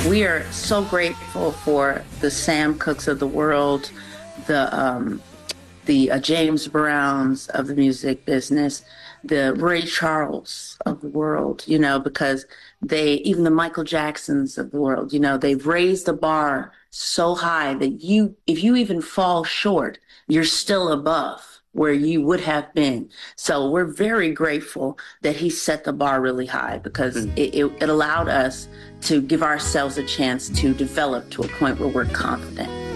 We are so grateful for the Sam Cookes of the world, the James Browns of the music business, the Ray Charles of the world, because even the Michael Jacksons of the world, they've raised the bar so high that if you even fall short, you're still above where you would have been. So we're very grateful that he set the bar really high because it allowed us to give ourselves a chance to develop to a point where we're confident.